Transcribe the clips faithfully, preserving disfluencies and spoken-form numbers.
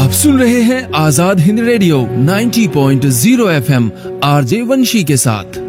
आप सुन रहे हैं आजाद हिंद रेडियो नब्बे पॉइंट शून्य एफएम आरजे वंशी के साथ।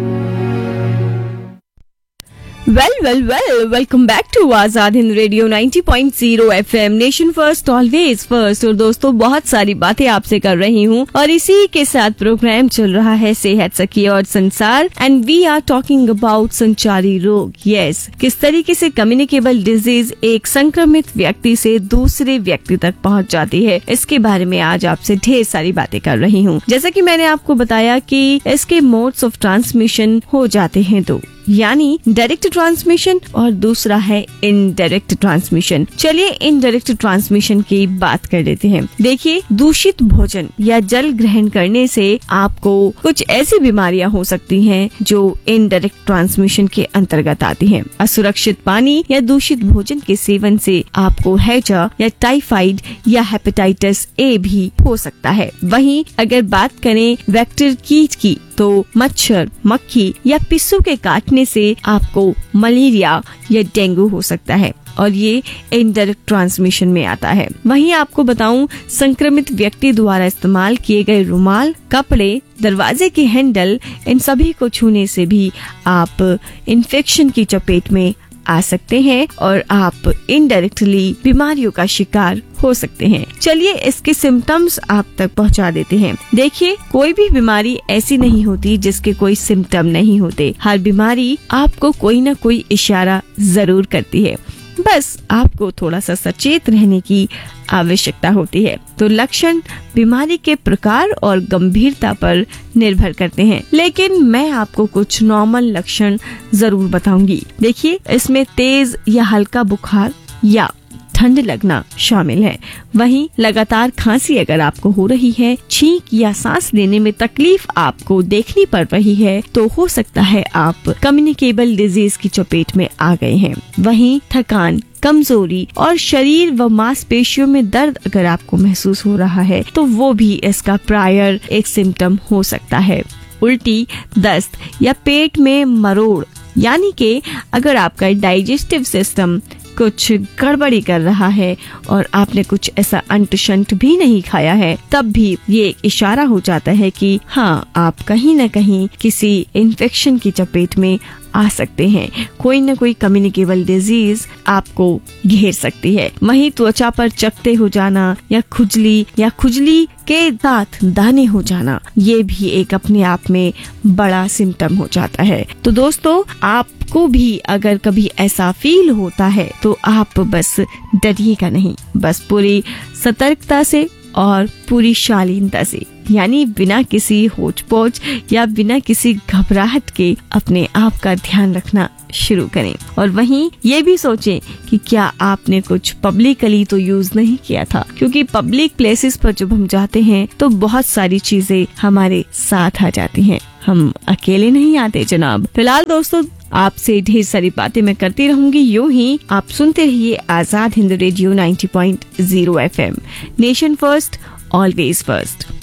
Well well well welcome back to Azad Hind radio नब्बे पॉइंट शून्य FM, nation first always first. और दोस्तों, बहुत सारी बातें आपसे कर रही हूँ और इसी के साथ प्रोग्राम चल रहा है सेहत सखी और संसार, and we are talking about संचारी रोग। यस, किस तरीके से कम्युनिकेबल डिजीज एक संक्रमित व्यक्ति से दूसरे व्यक्ति तक पहुँच जाती है, इसके बारे में आज आपसे ढेर सारी बातें कर रही हूँ। जैसा कि मैंने आपको बताया कि इसके मोड्स ऑफ ट्रांसमिशन हो जाते हैं दो, यानी डायरेक्ट ट्रांसमिशन और दूसरा है इनडायरेक्ट ट्रांसमिशन। चलिए इनडायरेक्ट ट्रांसमिशन की बात कर लेते हैं। देखिए, दूषित भोजन या जल ग्रहण करने से आपको कुछ ऐसी बीमारियां हो सकती हैं जो इनडायरेक्ट ट्रांसमिशन के अंतर्गत आती हैं। असुरक्षित पानी या दूषित भोजन के सेवन से आपको हैजा या टाइफाइड या हेपेटाइटिस ए भी हो सकता है। वहीं अगर बात करें वेक्टर कीट की, तो मच्छर, मक्खी या पिस्सू के काटने से आपको मलेरिया या डेंगू हो सकता है और ये इनडायरेक्ट ट्रांसमिशन में आता है। वहीं आपको बताऊं, संक्रमित व्यक्ति द्वारा इस्तेमाल किए गए रुमाल, कपड़े, दरवाजे के हैंडल, इन सभी को छूने से भी आप इन्फेक्शन की चपेट में आ सकते हैं और आप इनडायरेक्टली बीमारियों का शिकार हो सकते हैं। चलिए इसके सिम्टम्स आप तक पहुंचा देते हैं। देखिए, कोई भी बीमारी ऐसी नहीं होती जिसके कोई सिम्टम नहीं होते। हर बीमारी आपको कोई न कोई इशारा जरूर करती है, बस आपको थोड़ा सा सचेत रहने की आवश्यकता होती है। तो लक्षण बीमारी के प्रकार और गंभीरता पर निर्भर करते हैं, लेकिन मैं आपको कुछ नॉर्मल लक्षण जरूर बताऊंगी। देखिए, इसमें तेज या हल्का बुखार या ठंड लगना शामिल है। वहीं लगातार खांसी अगर आपको हो रही है, छींक या सांस लेने में तकलीफ आपको देखनी पड़ रही है, तो हो सकता है आप कम्युनिकेबल डिजीज की चपेट में आ गए हैं। वहीं थकान, कमजोरी और शरीर व मांसपेशियों में दर्द अगर आपको महसूस हो रहा है, तो वो भी इसका प्रायर एक सिम्टम हो सकता है। उल्टी, दस्त या पेट में मरोड़, यानी कि अगर आपका डाइजेस्टिव सिस्टम कुछ गड़बड़ी कर रहा है और आपने कुछ ऐसा अंट शंट भी नहीं खाया है, तब भी ये इशारा हो जाता है कि हाँ, आप कहीं न कहीं किसी इन्फेक्शन की चपेट में आ सकते हैं। कोई न कोई कम्युनिकेबल डिजीज आपको घेर सकती है। वहीं त्वचा पर चकत्ते हो जाना या खुजली या खुजली के साथ दाने हो जाना, ये भी एक अपने आप में बड़ा सिम्टम हो जाता है। तो दोस्तों, आपको भी अगर कभी ऐसा फील होता है तो आप बस डरिएगा नहीं, बस पूरी सतर्कता से और पूरी शालीनता से, यानी बिना किसी होच पोच या बिना किसी घबराहट के अपने आप का ध्यान रखना शुरू करें। और वहीं ये भी सोचें कि क्या आपने कुछ पब्लिकली तो यूज नहीं किया था, क्योंकि पब्लिक प्लेसेस पर जब हम जाते हैं तो बहुत सारी चीजें हमारे साथ आ जाती हैं, हम अकेले नहीं आते जनाब। फिलहाल दोस्तों, आपसे ढेर सारी बातें मैं करती रहूंगी, यूं ही आप सुनते रहिए आजाद हिंद रेडियो नब्बे पॉइंट शून्य FM, nation first always first.